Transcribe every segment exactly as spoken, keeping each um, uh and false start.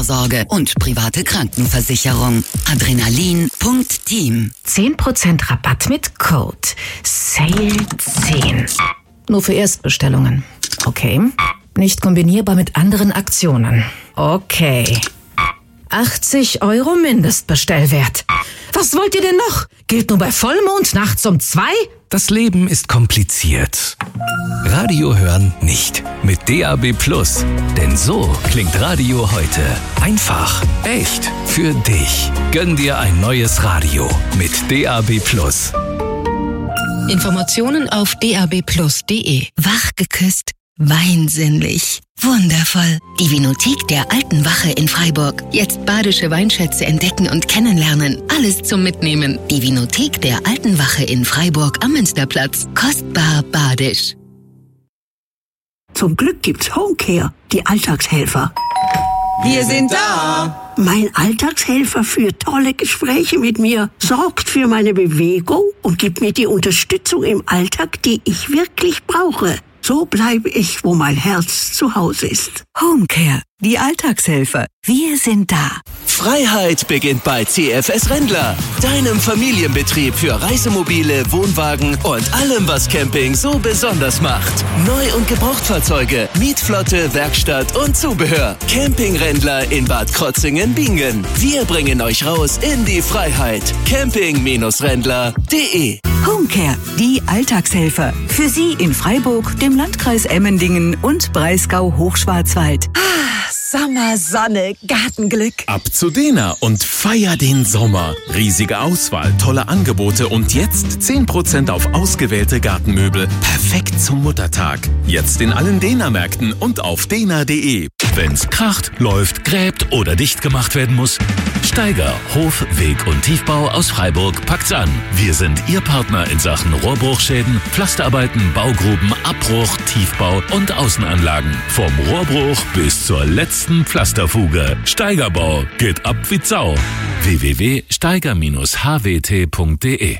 Sorge und private Krankenversicherung. Adrenalin Punkt Team. zehn Prozent Rabatt mit Code Sale zehn. Nur für Erstbestellungen. Okay. Nicht kombinierbar mit anderen Aktionen. Okay. achtzig Euro Mindestbestellwert. Was wollt ihr denn noch? Gilt nur bei Vollmond nachts um zwei? Das Leben ist kompliziert. Radio hören nicht. Mit D A B Plus. Denn so klingt Radio heute. Einfach, echt, für dich. Gönn dir ein neues Radio mit D A B Plus. Informationen auf d a b plus punkt d e. Wach geküsst. Weinsinnlich. Wundervoll. Die Vinothek der Alten Wache in Freiburg. Jetzt badische Weinschätze entdecken und kennenlernen. Alles zum Mitnehmen. Die Vinothek der Alten Wache in Freiburg am Münsterplatz. Kostbar badisch. Zum Glück gibt's Homecare, die Alltagshelfer. Wir sind da. Mein Alltagshelfer führt tolle Gespräche mit mir, sorgt für meine Bewegung und gibt mir die Unterstützung im Alltag, die ich wirklich brauche. So bleibe ich, wo mein Herz zu Hause ist. Homecare, die Alltagshelfer. Wir sind da. Freiheit beginnt bei C F S Rendler, deinem Familienbetrieb für Reisemobile, Wohnwagen und allem, was Camping so besonders macht. Neu- und Gebrauchtfahrzeuge, Mietflotte, Werkstatt und Zubehör. Camping Rendler in Bad Krotzingen-Bingen. Wir bringen euch raus in die Freiheit. camping Rendler punkt de Homecare, die Alltagshelfer. Für Sie in Freiburg, dem Landkreis Emmendingen und Breisgau-Hochschwarzwald. Sommersonne, Gartenglück. Ab zu Dena und feier den Sommer. Riesige Auswahl, tolle Angebote und jetzt zehn Prozent auf ausgewählte Gartenmöbel. Perfekt zum Muttertag. Jetzt in allen Dena-Märkten und auf dena punkt de. Wenn's kracht, läuft, gräbt oder dicht gemacht werden muss, Steiger, Hof, Weg und Tiefbau aus Freiburg packt's an. Wir sind Ihr Partner in Sachen Rohrbruchschäden, Pflasterarbeiten, Baugruben, Abbruch, Tiefbau und Außenanlagen. Vom Rohrbruch bis zur letzten Pflasterfuge. Steigerbau geht ab wie Sau. w w w punkt steiger Bindestrich h w t punkt de.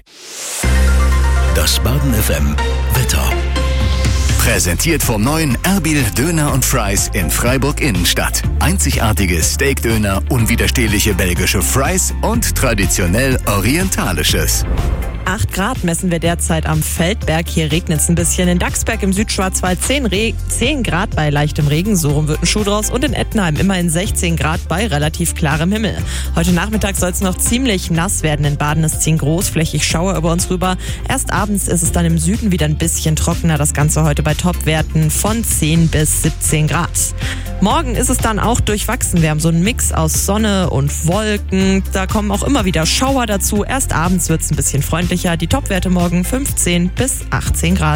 Das Baden F M Wetter. Präsentiert vom neuen Erbil Döner und Fries in Freiburg Innenstadt. Einzigartige Steakdöner, unwiderstehliche belgische Fries und traditionell orientalisches. acht Grad messen wir derzeit am Feldberg. Hier regnet es ein bisschen. In Dachsberg im Südschwarzwald zehn, Re- zehn Grad bei leichtem Regen. So rum wird ein Schuh draus. Und in Ettenheim immerhin sechzehn Grad bei relativ klarem Himmel. Heute Nachmittag soll es noch ziemlich nass werden. In Baden ist ziehen großflächig Schauer über uns rüber. Erst abends ist es dann im Süden wieder ein bisschen trockener. Das Ganze heute bei Topwerten von zehn bis siebzehn Grad. Morgen ist es dann auch durchwachsen. Wir haben so einen Mix aus Sonne und Wolken. Da kommen auch immer wieder Schauer dazu. Erst abends wird es ein bisschen freundlicher. Die Topwerte morgen fünfzehn bis achtzehn Grad.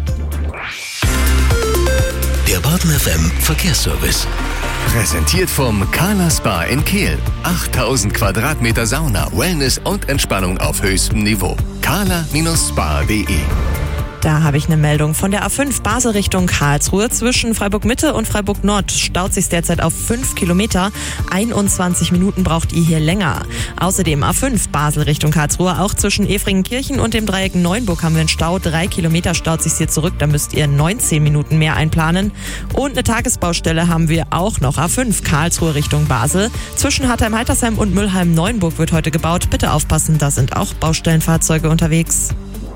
Der Baden F M Verkehrsservice. Präsentiert vom Kala Spa in Kehl. achttausend Quadratmeter Sauna, Wellness und Entspannung auf höchstem Niveau. kala Spa punkt de. Da habe ich eine Meldung von der A fünf Basel Richtung Karlsruhe. Zwischen Freiburg-Mitte und Freiburg-Nord staut sich derzeit auf fünf Kilometer. einundzwanzig Minuten braucht ihr hier länger. Außerdem A fünf Basel Richtung Karlsruhe. Auch zwischen Efringenkirchen und dem Dreieck Neuenburg haben wir einen Stau. Drei Kilometer staut sich hier zurück. Da müsst ihr neunzehn Minuten mehr einplanen. Und eine Tagesbaustelle haben wir auch noch. A fünf Karlsruhe Richtung Basel. Zwischen Hartheim-Heitersheim und Mülheim-Neuenburg wird heute gebaut. Bitte aufpassen, da sind auch Baustellenfahrzeuge unterwegs.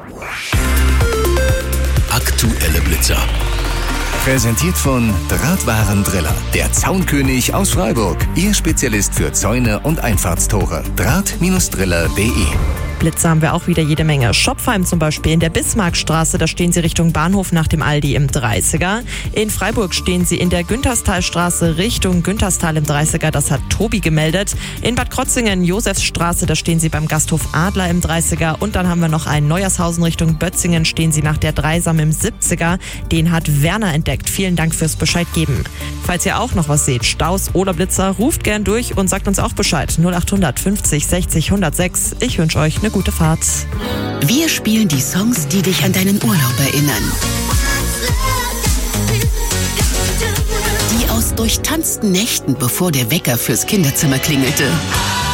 Aktuelle Blitzer. Präsentiert von Drahtwarendriller, der Zaunkönig aus Freiburg. Ihr Spezialist für Zäune und Einfahrtstore. Draht Driller punkt de. Blitze haben wir auch wieder jede Menge. Schopfheim zum Beispiel in der Bismarckstraße, da stehen sie Richtung Bahnhof nach dem Aldi im dreißiger. In Freiburg stehen sie in der Günterstalstraße Richtung Günterstal im dreißiger, das hat Tobi gemeldet. In Bad Krotzingen, Josefsstraße, da stehen sie beim Gasthof Adler im dreißiger. Und dann haben wir noch einen Neuershausen Richtung Bötzingen, stehen sie nach der Dreisam im siebziger. Den hat Werner entdeckt. Vielen Dank fürs Bescheid geben. Falls ihr auch noch was seht, Staus oder Blitzer, ruft gern durch und sagt uns auch Bescheid. null acht fünfzig sechzig hundertsechs. Ich wünsche euch eine gute Fahrt. Wir spielen die Songs, die dich an deinen Urlaub erinnern. Die aus durchtanzten Nächten, bevor der Wecker fürs Kinderzimmer klingelte.